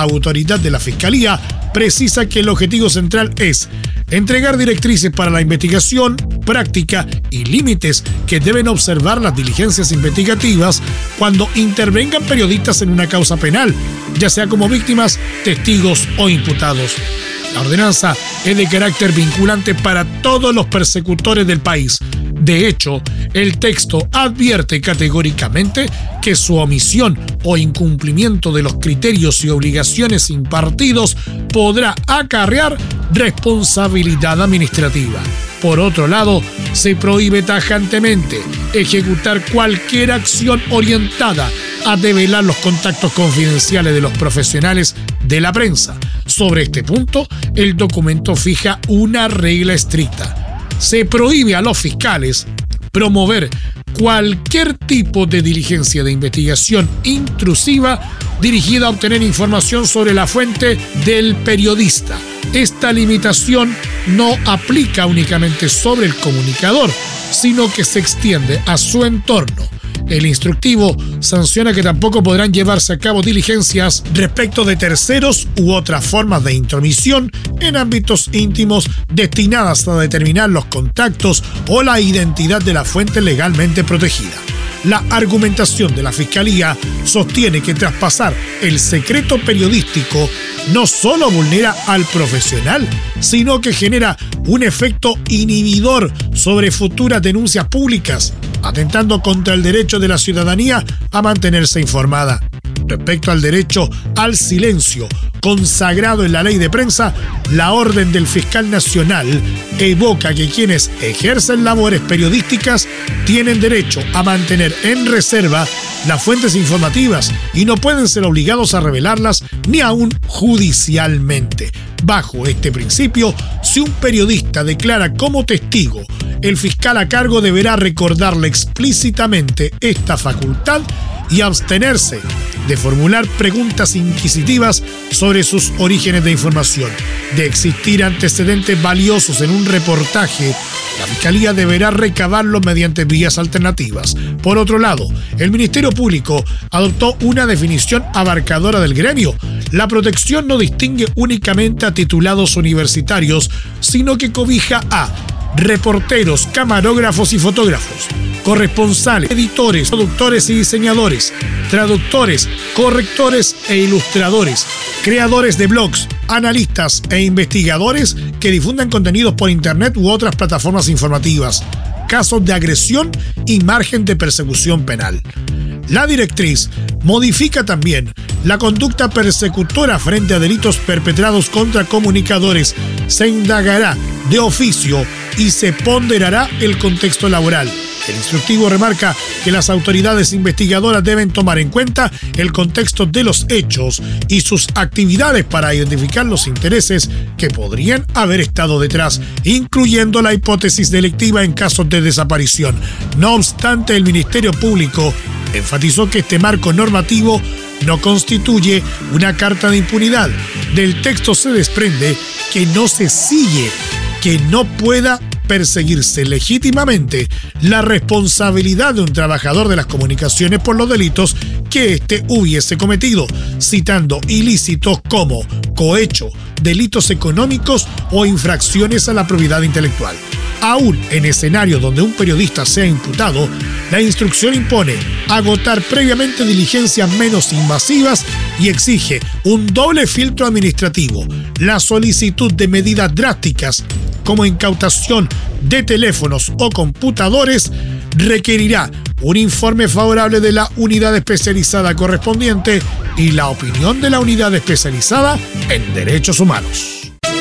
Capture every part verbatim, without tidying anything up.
autoridad de la Fiscalía precisa que el objetivo central es entregar directrices para la investigación, práctica y límites que deben observar las diligencias investigativas cuando intervengan periodistas en una causa penal, ya sea como víctimas, testigos o imputados. La ordenanza es de carácter vinculante para todos los persecutores del país. De hecho, el texto advierte categóricamente que su omisión o incumplimiento de los criterios y obligaciones impartidos podrá acarrear responsabilidad administrativa. Por otro lado, se prohíbe tajantemente ejecutar cualquier acción orientada a develar los contactos confidenciales de los profesionales de la prensa. Sobre este punto, el documento fija una regla estricta. Se prohíbe a los fiscales promover cualquier tipo de diligencia de investigación intrusiva dirigida a obtener información sobre la fuente del periodista. Esta limitación no aplica únicamente sobre el comunicador, sino que se extiende a su entorno. El instructivo sanciona que tampoco podrán llevarse a cabo diligencias respecto de terceros u otras formas de intromisión en ámbitos íntimos destinadas a determinar los contactos o la identidad de la fuente legalmente protegida. La argumentación de la Fiscalía sostiene que traspasar el secreto periodístico no solo vulnera al profesional, sino que genera un efecto inhibidor sobre futuras denuncias públicas, atentando contra el derecho de la ciudadanía a mantenerse informada. Respecto al derecho al silencio consagrado en la ley de prensa, la orden del fiscal nacional evoca que quienes ejercen labores periodísticas tienen derecho a mantener en reserva las fuentes informativas y no pueden ser obligados a revelarlas ni aún judicialmente. Bajo este principio, si un periodista declara como testigo, el fiscal a cargo deberá recordarle explícitamente esta facultad y abstenerse de formular preguntas inquisitivas sobre sus orígenes de información. De existir antecedentes valiosos en un reportaje, la Fiscalía deberá recabarlos mediante vías alternativas. Por otro lado, el Ministerio Público adoptó una definición abarcadora del gremio. La protección no distingue únicamente a titulados universitarios, sino que cobija a reporteros, camarógrafos y fotógrafos, corresponsales, editores, productores y diseñadores, traductores, correctores e ilustradores, creadores de blogs, analistas e investigadores que difundan contenidos por internet u otras plataformas informativas, casos de agresión y margen de persecución penal. La directriz modifica también la conducta persecutora frente a delitos perpetrados contra comunicadores. Se indagará de oficio y se ponderará el contexto laboral. El instructivo remarca que las autoridades investigadoras deben tomar en cuenta el contexto de los hechos y sus actividades para identificar los intereses que podrían haber estado detrás, incluyendo la hipótesis delictiva en casos de desaparición. No obstante, el Ministerio Público enfatizó que este marco normativo no constituye una carta de impunidad. Del texto se desprende que no se sigue que no pueda perseguirse legítimamente la responsabilidad de un trabajador de las comunicaciones por los delitos que éste hubiese cometido, citando ilícitos como cohecho, delitos económicos o infracciones a la propiedad intelectual. Aún en escenarios donde un periodista sea imputado, la instrucción impone agotar previamente diligencias menos invasivas y exige un doble filtro administrativo. La solicitud de medidas drásticas, como incautación de teléfonos o computadores, requerirá un informe favorable de la unidad especializada correspondiente y la opinión de la unidad especializada en derechos humanos.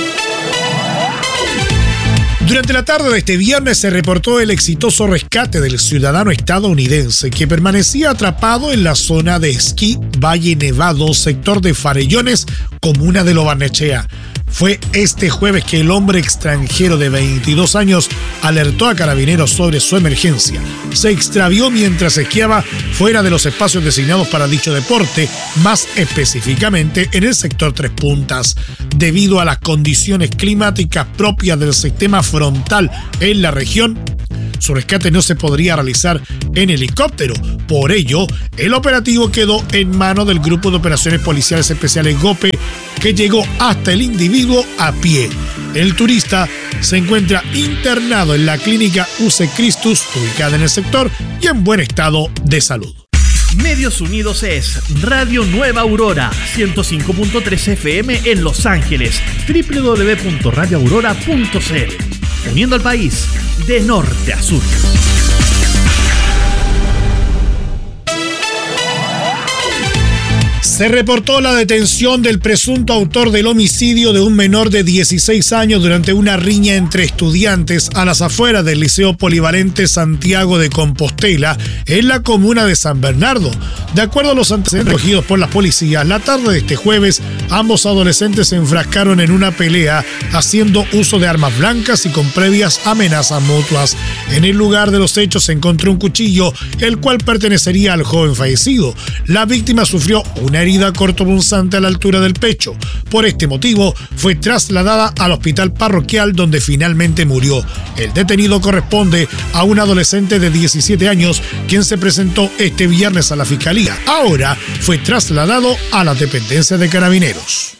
Durante la tarde de este viernes se reportó el exitoso rescate del ciudadano estadounidense que permanecía atrapado en la zona de esquí Valle Nevado, sector de Farellones, comuna de Lo Barnechea. Fue este jueves que el hombre extranjero de veintidós años alertó a carabineros sobre su emergencia. Se extravió mientras esquiaba fuera de los espacios designados para dicho deporte, más específicamente en el sector Tres Puntas. Debido a las condiciones climáticas propias del sistema frontal en la región, su rescate no se podría realizar en helicóptero. Por ello, el operativo quedó en manos del Grupo de Operaciones Policiales Especiales GOPE, que llegó hasta el individuo a pie. El turista se encuentra internado en la clínica U C Christus, ubicada en el sector, y en buen estado de salud. Medios Unidos es Radio Nueva Aurora, ciento cinco punto tres F M en Los Ángeles, doble u doble u doble u punto radio aurora punto c l. Uniendo al país de norte a sur. Se reportó la detención del presunto autor del homicidio de un menor de dieciséis años durante una riña entre estudiantes a las afueras del Liceo Polivalente Santiago de Compostela, en la comuna de San Bernardo. De acuerdo a los antecedentes recogidos por la policía, la tarde de este jueves, ambos adolescentes se enfrascaron en una pelea haciendo uso de armas blancas y con previas amenazas mutuas. En el lugar de los hechos se encontró un cuchillo, el cual pertenecería al joven fallecido. La víctima sufrió una herida cortopunzante a la altura del pecho. Por este motivo, fue trasladada al hospital parroquial, donde finalmente murió. El detenido corresponde a un adolescente de diecisiete años, quien se presentó este viernes a la fiscalía. Ahora fue trasladado a la dependencia de Carabineros.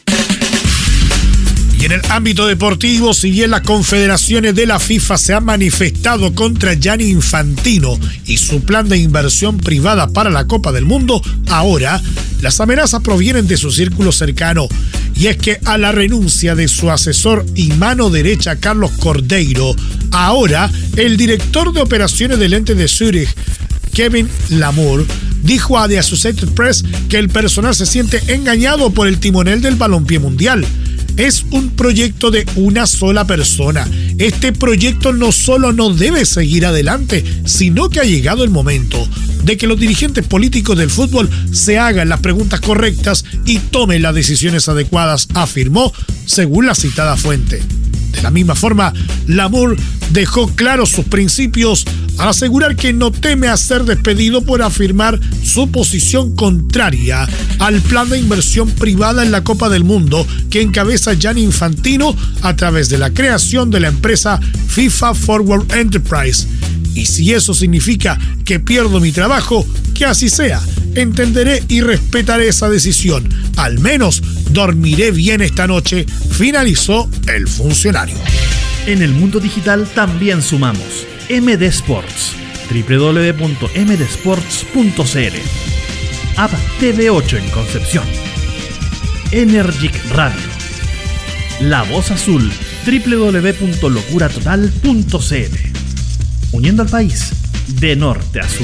Y en el ámbito deportivo, si bien las confederaciones de la FIFA se han manifestado contra Gianni Infantino y su plan de inversión privada para la Copa del Mundo, ahora las amenazas provienen de su círculo cercano. Y es que a la renuncia de su asesor y mano derecha, Carlos Cordeiro, ahora el director de operaciones del ente de Zurich, Kevin Lamour, dijo a The Associated Press que el personal se siente engañado por el timonel del balompié mundial. Es un proyecto de una sola persona. Este proyecto no solo no debe seguir adelante, sino que ha llegado el momento de que los dirigentes políticos del fútbol se hagan las preguntas correctas y tomen las decisiones adecuadas, afirmó, según la citada fuente. De la misma forma, Lamour dejó claros sus principios al asegurar que no teme a ser despedido por afirmar su posición contraria al plan de inversión privada en la Copa del Mundo que encabeza Gianni Infantino a través de la creación de la empresa FIFA Forward Enterprise. Y si eso significa que pierdo mi trabajo, que así sea. Entenderé y respetaré esa decisión. Al menos dormiré bien esta noche, finalizó el funcionario. En el mundo digital también sumamos M D Sports, doble u doble u doble u punto m d sports punto c l, App T V ocho en Concepción, Energic Radio, La Voz Azul, doble u doble u doble u punto locura total punto c l. Uniendo al país de norte a sur.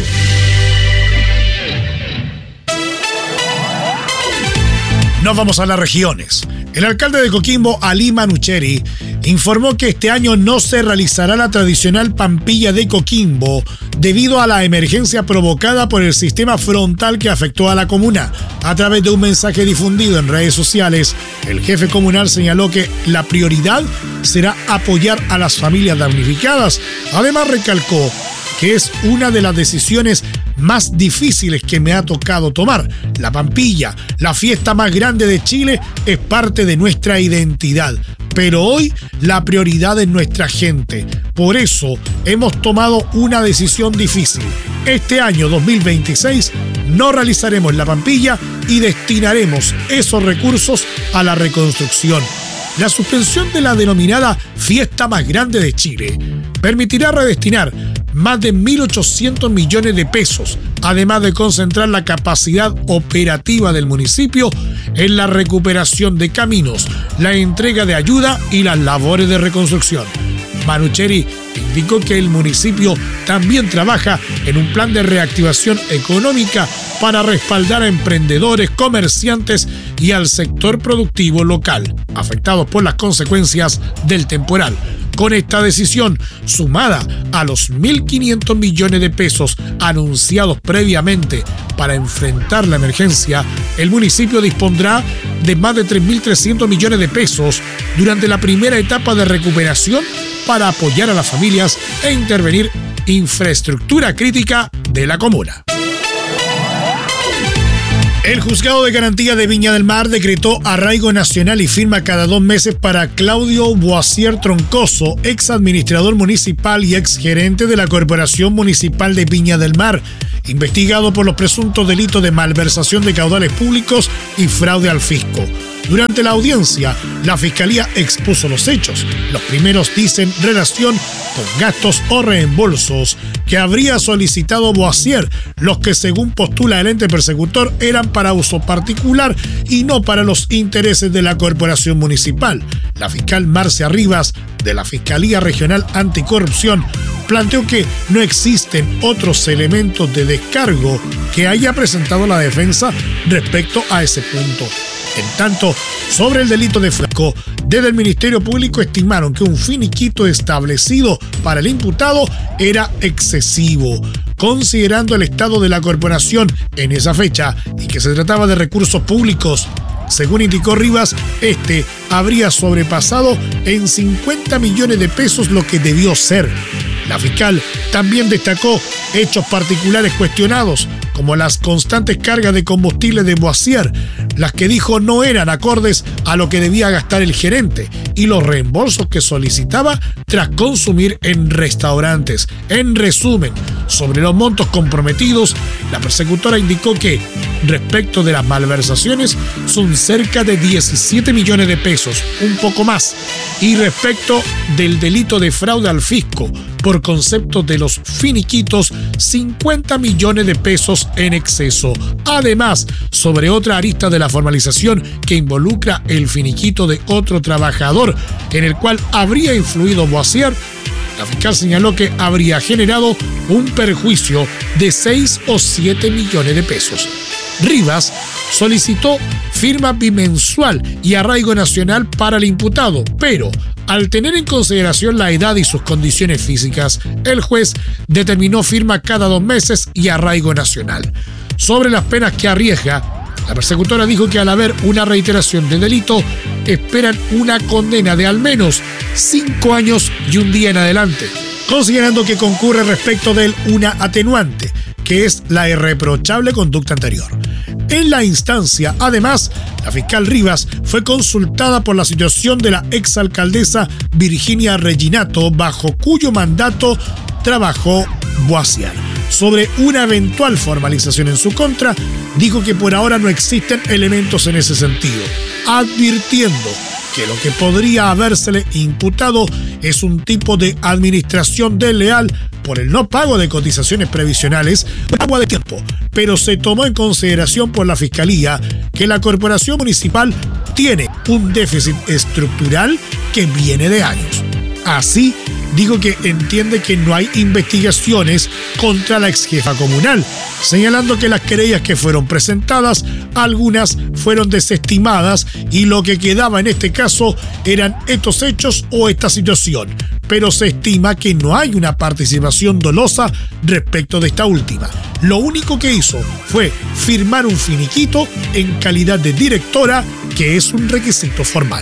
Nos vamos a las regiones. El alcalde de Coquimbo, Ali Manucheri, informó que este año no se realizará la tradicional Pampilla de Coquimbo debido a la emergencia provocada por el sistema frontal que afectó a la comuna. A través de un mensaje difundido en redes sociales, el jefe comunal señaló que la prioridad será apoyar a las familias damnificadas. Además, recalcó que es una de las decisiones más difíciles que me ha tocado tomar. La Pampilla, la fiesta más grande de Chile, es parte de nuestra identidad. Pero hoy la prioridad es nuestra gente. Por eso hemos tomado una decisión difícil. Este año dos mil veintiséis no realizaremos la Pampilla y destinaremos esos recursos a la reconstrucción. La suspensión de la denominada fiesta más grande de Chile permitirá redestinar más de mil ochocientos millones de pesos, además de concentrar la capacidad operativa del municipio en la recuperación de caminos, la entrega de ayuda y las labores de reconstrucción. Manucheri indicó que el municipio también trabaja en un plan de reactivación económica para respaldar a emprendedores, comerciantes y al sector productivo local, afectados por las consecuencias del temporal. Con esta decisión, sumada a los mil quinientos millones de pesos anunciados previamente para enfrentar la emergencia, el municipio dispondrá de más de tres mil trescientos millones de pesos durante la primera etapa de recuperación para apoyar a las familias e intervenir infraestructura crítica de la comuna. El Juzgado de Garantía de Viña del Mar decretó arraigo nacional y firma cada dos meses para Claudio Boissier Troncoso, ex administrador municipal y ex gerente de la Corporación Municipal de Viña del Mar, investigado por los presuntos delitos de malversación de caudales públicos y fraude al fisco. Durante la audiencia, la Fiscalía expuso los hechos. Los primeros dicen relación con gastos o reembolsos que habría solicitado Boissier, los que según postula el ente persecutor eran para uso particular y no para los intereses de la corporación municipal. La fiscal Marcia Rivas, de la Fiscalía Regional Anticorrupción, planteó que no existen otros elementos de descargo que haya presentado la defensa respecto a ese punto. En tanto, sobre el delito de fraude, desde el Ministerio Público estimaron que un finiquito establecido para el imputado era excesivo, considerando el estado de la corporación en esa fecha y que se trataba de recursos públicos. Según indicó Rivas, este habría sobrepasado en cincuenta millones de pesos lo que debió ser. La fiscal también destacó hechos particulares cuestionados, como las constantes cargas de combustible de Boissier, las que dijo no eran acordes a lo que debía gastar el gerente, y los reembolsos que solicitaba tras consumir en restaurantes. En resumen, sobre los montos comprometidos, la persecutora indicó que, respecto de las malversaciones, son cerca de diecisiete millones de pesos, un poco más, y respecto del delito de fraude al fisco, por concepto de los finiquitos, cincuenta millones de pesos en exceso. Además, sobre otra arista de la formalización que involucra el finiquito de otro trabajador, en el cual habría influido Boissier, la fiscal señaló que habría generado un perjuicio de seis o siete millones de pesos. Rivas solicitó firma bimensual y arraigo nacional para el imputado, pero al tener en consideración la edad y sus condiciones físicas, el juez determinó firma cada dos meses y arraigo nacional. Sobre las penas que arriesga, la persecutora dijo que al haber una reiteración del delito, esperan una condena de al menos cinco años y un día en adelante, considerando que concurre respecto de él una atenuante, que es la irreprochable conducta anterior. En la instancia, además, la fiscal Rivas fue consultada por la situación de la exalcaldesa Virginia Reginato, bajo cuyo mandato trabajó Boissier. Sobre una eventual formalización en su contra, dijo que por ahora no existen elementos en ese sentido, advirtiendo que lo que podría habérsele imputado es un tipo de administración desleal por el no pago de cotizaciones previsionales por agua de tiempo, pero se tomó en consideración por la Fiscalía que la Corporación Municipal tiene un déficit estructural que viene de años. Así, dijo que entiende que no hay investigaciones contra la exjefa comunal, señalando que las querellas que fueron presentadas, algunas fueron desestimadas y lo que quedaba en este caso eran estos hechos o esta situación, pero se estima que no hay una participación dolosa respecto de esta última. Lo único que hizo fue firmar un finiquito en calidad de directora, que es un requisito formal.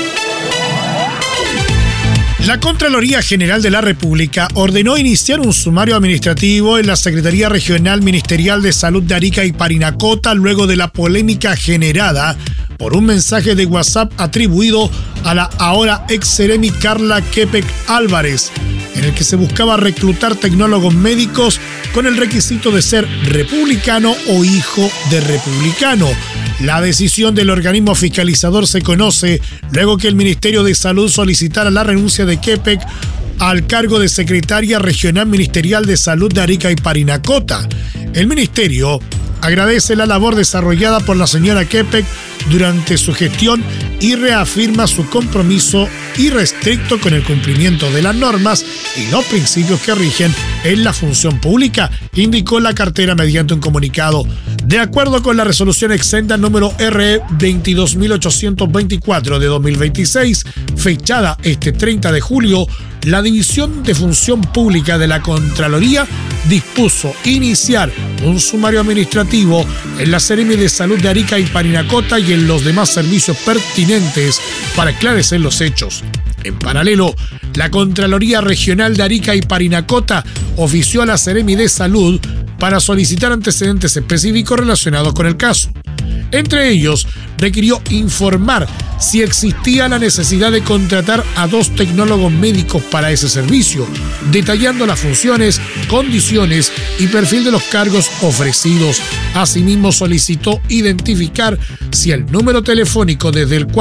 La Contraloría General de la República ordenó iniciar un sumario administrativo en la Secretaría Regional Ministerial de Salud de Arica y Parinacota luego de la polémica generada por un mensaje de WhatsApp atribuido a la ahora ex Seremi Carla Quepec Álvarez, en el que se buscaba reclutar tecnólogos médicos con el requisito de ser republicano o hijo de republicano. La decisión del organismo fiscalizador se conoce luego que el Ministerio de Salud solicitara la renuncia de Quepec al cargo de secretaria regional ministerial de Salud de Arica y Parinacota. El ministerio agradece la labor desarrollada por la señora Quepec durante su gestión y reafirma su compromiso irrestricto con el cumplimiento de las normas y los principios que rigen en la función pública, indicó la cartera mediante un comunicado. De acuerdo con la resolución exenta número R E veintidós mil ochocientos veinticuatro de dos mil veintiséis, fechada este treinta de julio, la División de Función Pública de la Contraloría dispuso iniciar un sumario administrativo en la Seremi de Salud de Arica y Parinacota y en los demás servicios pertinentes para esclarecer los hechos. En paralelo, la Contraloría Regional de Arica y Parinacota ofició a la Seremi de Salud para solicitar antecedentes específicos relacionados con el caso. Entre ellos, requirió informar si existía la necesidad de contratar a dos tecnólogos médicos para ese servicio, detallando las funciones, condiciones y perfil de los cargos ofrecidos. Asimismo, solicitó identificar si el número telefónico desde el cual